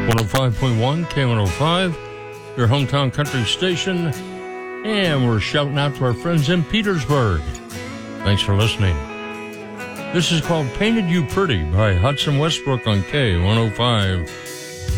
105.1 K105, your hometown country station. And we're shouting out to our friends in Petersburg. Thanks for listening. This is called Painted You Pretty by Hudson Westbrook on K105.